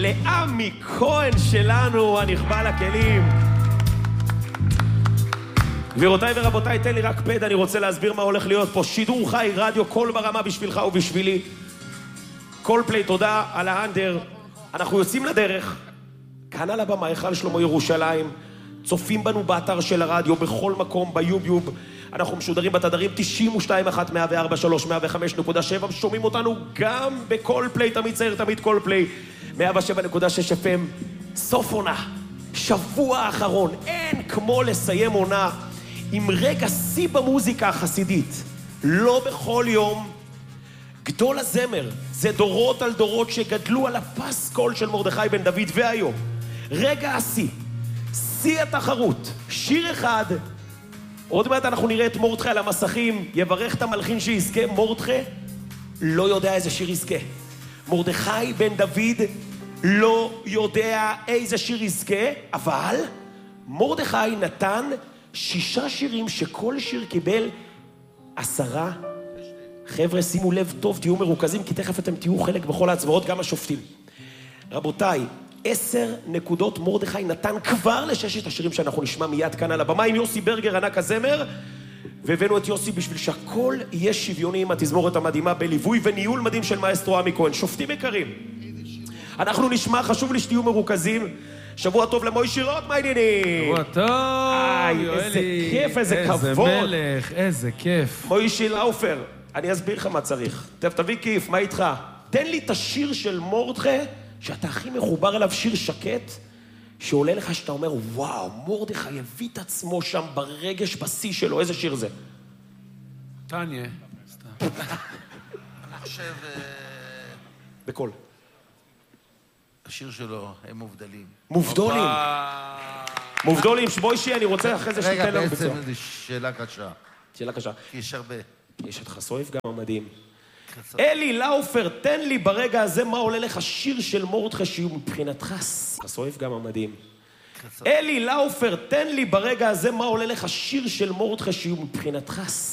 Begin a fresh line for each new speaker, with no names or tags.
לעמי כהן שלנו, הנכבה לכלים. גבירותיי ורבותיי, תן לי רק פד, אני רוצה להסביר מה הולך להיות פה. שידור חי, רדיו, קול ברמה בשבילך ובשבילי. קול פליי, תודה על האנדר. אנחנו יוצאים לדרך. כאן על הבמה, היכל שלמה ירושלים. צופים בנו באתר של הרדיו, בכל מקום, ביוטיוב. אנחנו משודרים בתדרים 92.1, 104.3, 105.7. שומעים אותנו גם בקול פליי, תמיד צעיר, תמיד קול פליי. 107.6 FM. סוף עונה. שבוע האחרון. אין כמו לסיים עונה עם רגע שיא במוזיקה החסידית. לא בכל יום. גדול הזמר. זה דורות על דורות שגדלו על הפסקול של מרדכי בן דוד והיום. רגע השיא. שיא התחרות. שיר אחד. עוד מעט אנחנו נראה את מרדכי על המסכים. יברך את המלחין שיזכה. מרדכי לא יודע איזה שיר יזכה. מרדכי בן דוד לא יודע איזה שיר יזכה, אבל מרדכי נתן 6 שירים שכל שיר קיבל 10. חבר'ה, שימו לב טוב, תהיו מרוכזים, כי תכף אתם תהיו חלק בכל ההצבעות, גם השופטים. רבותיי, 10 נקודות מרדכי נתן כבר ל6 השירים שאנחנו נשמע מיד כאן על הבמה, עם יוסי ברגר, ענק הזמר, והבאנו את יוסי בשביל שהכל יהיה שוויוני עם התזמורת המדהימה, בליווי וניהול מדהים של מאסטרו עמי כהן. שופטים יקרים, אנחנו נשמע, חשוב לי שתהיו מרוכזים. שבוע טוב למוישי רוט, מה העניינים?
שבוע טוב, יואלי.
איזה כיף, איזה כבוד.
איזה מלך, איזה כיף.
מוישי לאופר, אני אסביר לך מה צריך. תביא כיף, מה איתך? תן לי את השיר של מרדכי, שאתה הכי מחובר אליו, שיר שקט, שעולה לך שאתה אומר, וואו, מרדכי הביא את עצמו שם ברגש בשיא שלו. איזה שיר זה?
טניה.
אני חושב...
בכל.
השיר שלו, הם מובדלים.
מובדולים. מובדולים, שבוישי, אני רוצה אחרי זה שתתן לנו בצוע.
רגע, בעצם זו שאלה קשה.
שאלה קשה.
כי יש הרבה.
יש את חסויף גם המדהים. אלי לאופר, תן לי ברגע הזה מה עולה לך שיר של מרדכי שהוא מבחינתך חסויף גם המדהים. אלי לאופר, תן לי ברגע הזה מה עולה לך שיר של מרדכי שהוא מבחינתך